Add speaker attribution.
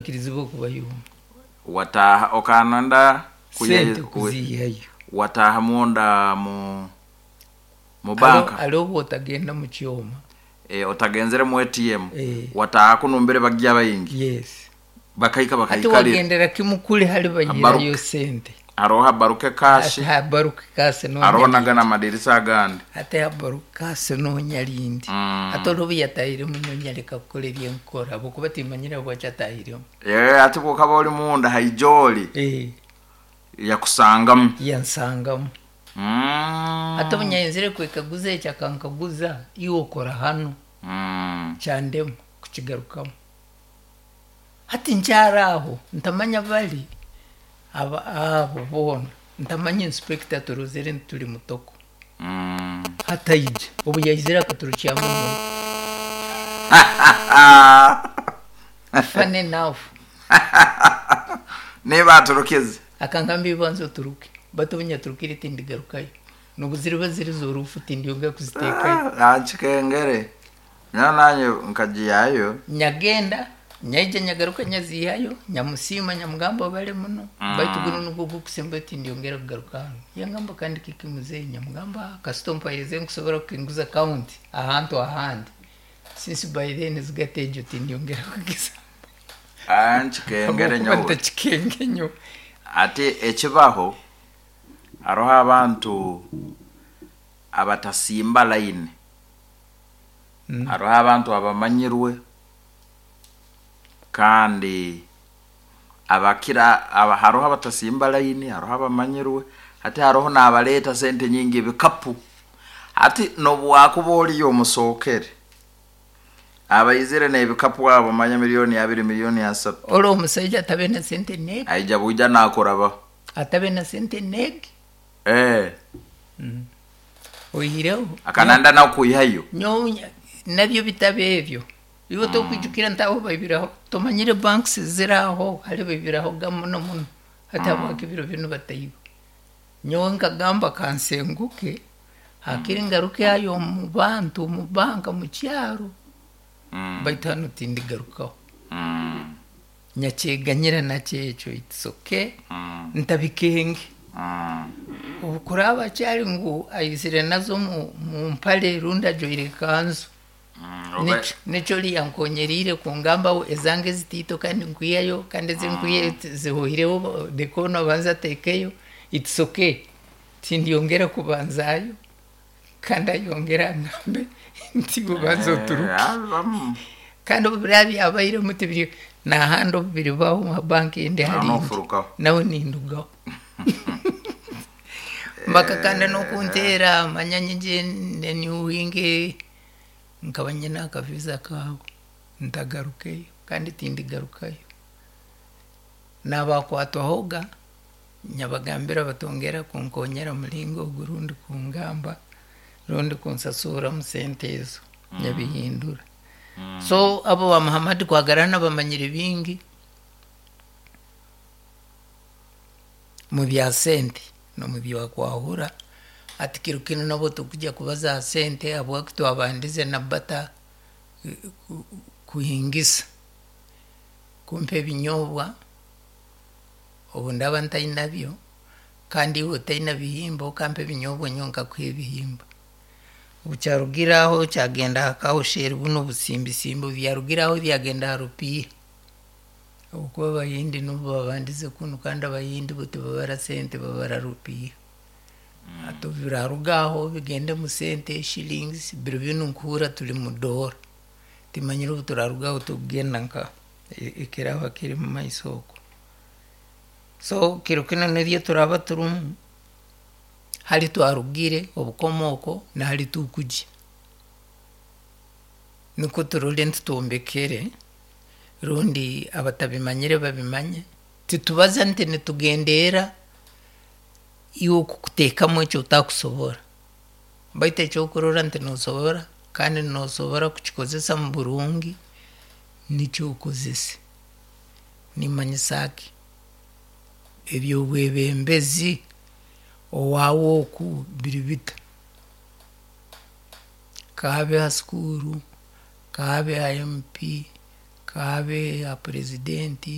Speaker 1: bakirizibo kubayuma
Speaker 2: wataha okananda
Speaker 1: kuziyayo
Speaker 2: wataha muonda mu banka
Speaker 1: alo otagenda mu cyoma
Speaker 2: otagenzere mu ATM wataha kunumbere bagya bayingi
Speaker 1: yes
Speaker 2: bakayika
Speaker 1: ati wagendera kimukule hali bayirayo sente
Speaker 2: aroha baruke kashi
Speaker 1: baruke kase no
Speaker 2: arona gana madirisa gandi
Speaker 1: ate baruke kase no nyalindi atolo byatayire mu nyaleka kukole byenkora abokuba timanyira bwachatayire
Speaker 2: ati bokaba oli munda haijoli yakusangamu
Speaker 1: yansangamu ate bunyayenzere kwekaguze cyakankaguza iwo kora hano cyandemo kukigarukamo ati ncyaraho ntamanya bali abo bona ntamanya inspector turuzere turi mutoko hatayije ubu yayizera katurucyamo fane nafu
Speaker 2: neba turukeze
Speaker 1: akangambi banzo turuke batunya turukire tindi garukayo nubuziri baziri zorufu tindi yonga kuziteka
Speaker 2: achikengere nyananye nkajiyayo
Speaker 1: nyagenda nyaje nyagaruka nyaziyayo nyamusima nyamugamba bale muno bayitugunu nugugu kusemba tindi yongera kugaruka yangamba kandi kikimuze nyamugamba custom yeze nkusobora kwinguza account ahantu ahandi since by then zigatejo tindi yongera kugisa
Speaker 2: anchikengere nyawo
Speaker 1: tachikengenyo
Speaker 2: ate ekibaho aroha abantu abatasimba line aroha abantu abamanyirwe kandi abakira abaharoha abatasimba line aroha abamanyirwe ate aroho nabaleta sente nyingi bikapu ati nobwakuboli yo musokere abayizire ne bikapu abo manya miliyoni 2 miliyoni 3
Speaker 1: olo musajja tabena sente neg
Speaker 2: aija buja nakoraba
Speaker 1: atabena sente neg oyireho
Speaker 2: akananda na kuyihayo
Speaker 1: nyonya nabyo bitabevyo iwo to kwijukira ntaho babiraho tomanyire banks ziraho hali babiraho gamuno muno hata bakibiro bino batayibo nyonga gamba kansenguke hakiri ngaruke ayo mu bantu mu banka mu cyaro baitano tindi garukaho nyakeganyira nacecho it's okay ntabikenge ukuraba cyari ngo ayizire nazo mu mpale runda joire kanzu nicho liyankonyerire ku ngamba ezange zitito kandi nkwiyayo kandi zinkwiye zihohireho dekono banza tekeyo it's okay tindi yongera kubanzayo kandi yongera ngambe ntigo banzo turuka kandi birabi abayire mutibiri na hando biri baho mu banki inde hari nawe ninduga makakanda no kuntera manyanyije ne winge nkabanye nakaviza kawo ndagarukeyo kandi tindi garukayo nabakwatwa hoga nyabagambira batongera kunkonyera mulingo gurundi kungamba rundi kunsasura musentezo nyabihindura so abo wa Muhammad kwagarana bamanyire bingi mu bya sente no mu bya kwahura atikirukino nabo tukujya kubaza sente abo akito abandize na bata kuhingisa kumpe binyobwa ubu ndaba ntayinabyo kandi utayina bihimbo kampe binyobwa nyonka kwibihimba ucyarugiraho cyagenda kahoshera buno busimbisimbo byarugiraho byagenda rupiye uko bayindi nubo babandize kuno kandi abayindi bote babara sente babara rupiye ato birarugaho bigende mu sente shillings birubino nkura tuli mu dollar timanyiro turarugaho tugenda nka ikiraba kiri mu maisoko so kirukino nediye turaba turumu hali twarugire obukomoko na hali tukuji nuko turule ntutombekere rundi abatabimanyire babimanye titubaza nte netugendera iwo kutekamo cyo utakusobora baite cyo kurora nte nosobora kandi nosobora kukikozesa mu burungi nicyo ukozese nimanyisaki ebyo bwebembezi owawo ku biribita kabe haskuru kabe MP kabe a presidenti